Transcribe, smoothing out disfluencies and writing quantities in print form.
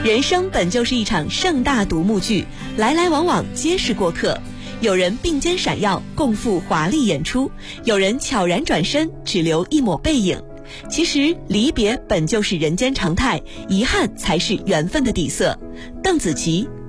人生本就是一场盛大独幕剧，来来往往皆是过客。有人并肩闪耀，共赴华丽演出；有人悄然转身，只留一抹背影。其实离别本就是人间常态，遗憾才是缘分的底色。邓紫棋。